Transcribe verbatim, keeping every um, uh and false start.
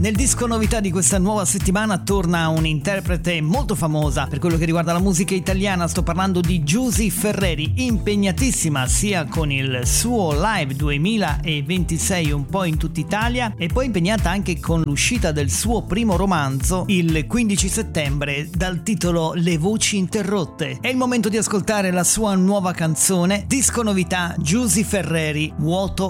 Nel disco novità di questa nuova settimana torna un'interprete molto famosa per quello che riguarda la musica italiana. Sto parlando di Giusy Ferreri, impegnatissima sia con il suo Live duemilaventisei un po' in tutta Italia e poi impegnata anche con l'uscita del suo primo romanzo il quindici settembre dal titolo Le voci interrotte. È il momento di ascoltare la sua nuova canzone, disco novità Giusy Ferreri, Vuoto